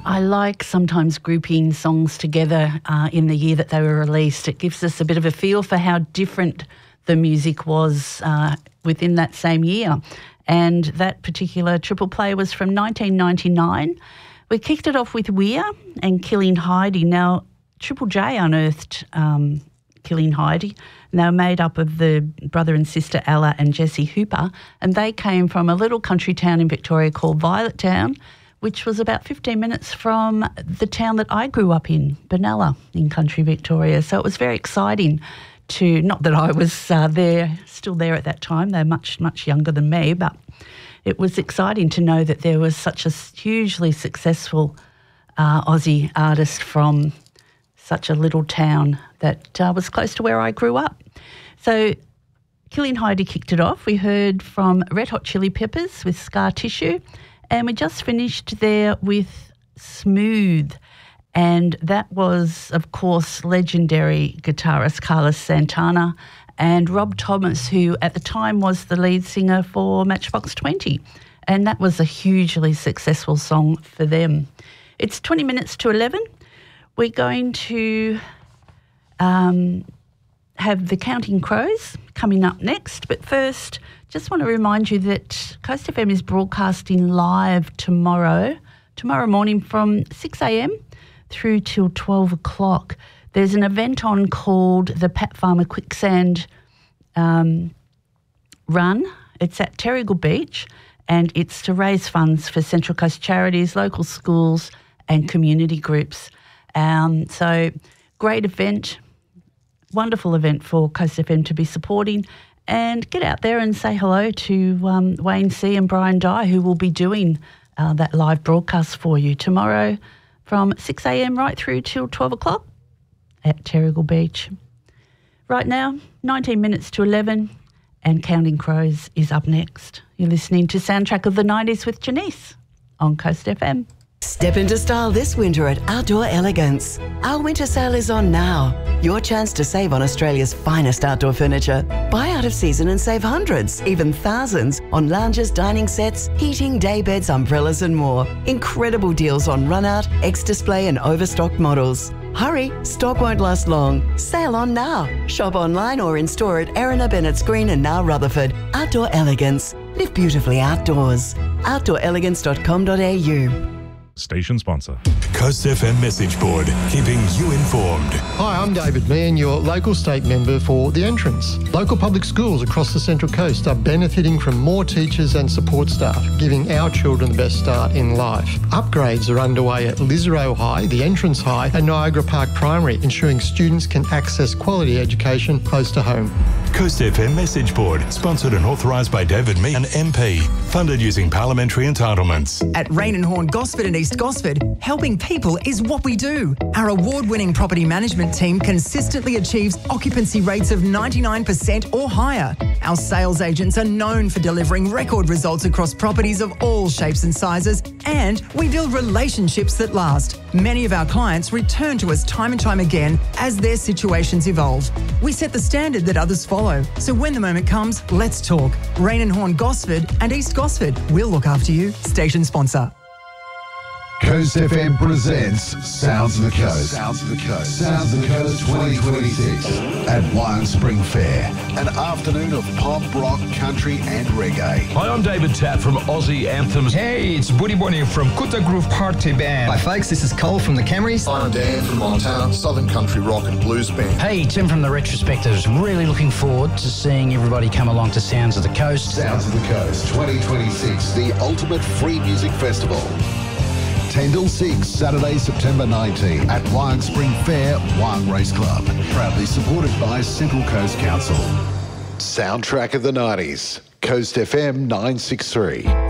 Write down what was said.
I like sometimes grouping songs together in the year that they were released. It gives us a bit of a feel for how different the music was within that same year. And that particular triple play was from 1999. We kicked it off with Weir and Killing Heidi. Now, Triple J unearthed Killing Heidi. And they were made up of the brother and sister Ella and Jesse Hooper, and they came from a little country town in Victoria called Violet Town, which was about 15 minutes from the town that I grew up in, Benalla, in country Victoria. So it was very exciting to, not that I was still there at that time, they're much, much younger than me, but it was exciting to know that there was such a hugely successful Aussie artist from such a little town that was close to where I grew up. So Killing Heidi kicked it off. We heard from Red Hot Chili Peppers with Scar Tissue, and we just finished there with Smooth. And that was, of course, legendary guitarist Carlos Santana and Rob Thomas, who at the time was the lead singer for Matchbox 20. And that was a hugely successful song for them. It's 20 minutes to 11. We're going to have the Counting Crows coming up next. But first, just want to remind you that Coast FM is broadcasting live tomorrow morning from 6 a.m. through till 12 o'clock. There's an event on called the Pat Farmer Quicksand Run. It's at Terrigal Beach, and it's to raise funds for Central Coast charities, local schools and community groups. So great event, wonderful event for Coast FM to be supporting, and get out there and say hello to Wayne C and Brian Dye, who will be doing that live broadcast for you tomorrow from 6 a.m. right through till 12 o'clock at Terrigal Beach. Right now, 19 minutes to 11, and Counting Crows is up next. You're listening to Soundtrack of the 90s with Janice on Coast FM. Step into style this winter at Outdoor Elegance. Our winter sale is on now. Your chance to save on Australia's finest outdoor furniture. Buy out of season and save hundreds, even thousands, on lounges, dining sets, heating, day beds, umbrellas and more. Incredible deals on run-out, ex-display and overstocked models. Hurry, stock won't last long. Sale on now. Shop online or in store at Erina, Bennett's Green and now Rutherford. Outdoor Elegance. Live beautifully outdoors. outdoorelegance.com.au. Station sponsor. Coast FM message board, keeping you informed. Hi, I'm David Meehan, your local state member for The Entrance. Local public schools across the Central Coast are benefiting from more teachers and support staff, giving our children the best start in life. Upgrades are underway at Lisarow High, The Entrance High and Niagara Park Primary, ensuring students can access quality education close to home. Coast FM message board, sponsored and authorised by David Meehan MP, funded using parliamentary entitlements. At Rain and Horn Gosford and East Gosford, helping people is what we do. Our award-winning property management team consistently achieves occupancy rates of 99% or higher. Our sales agents are known for delivering record results across properties of all shapes and sizes, and we build relationships that last. Many of our clients return to us time and time again as their situations evolve. We set the standard that others follow, so when the moment comes, let's talk. Rain and Horn Gosford and East Gosford, we'll look after you. Station sponsor. Coast FM presents Sounds of the Coast. Sounds of the Coast. Sounds of the Coast 2026 at Wyong Spring Fair. An afternoon of pop, rock, country and reggae. Hi, I'm David Tapp from Aussie Anthems. Hey, it's Buddy Bonnie from Kutta Groove Party Band. Hi folks, this is Cole from the Camrys. I'm Dan from Montana, Southern Country Rock and Blues Band. Hey, Tim from the Retrospectives. Really looking forward to seeing everybody come along to Sounds of the Coast. Sounds of the Coast 2026, the ultimate free music festival. 10 till 6, Saturday, September 19 at Wyong Spring Fair, Wyong Race Club. Proudly supported by Central Coast Council. Soundtrack of the 90s, Coast FM 963.